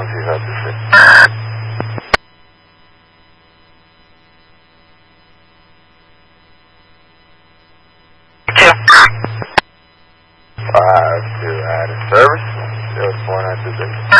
5 to out of service. 0 4 9 2 6.